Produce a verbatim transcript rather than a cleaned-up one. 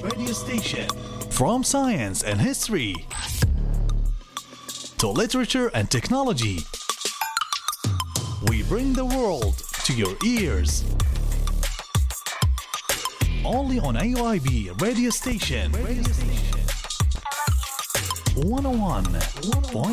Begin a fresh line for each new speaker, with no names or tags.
radio station. From science and history to literature and technology, we bring the world to your ears. Only on A O I B radio station. Radio station. one oh one point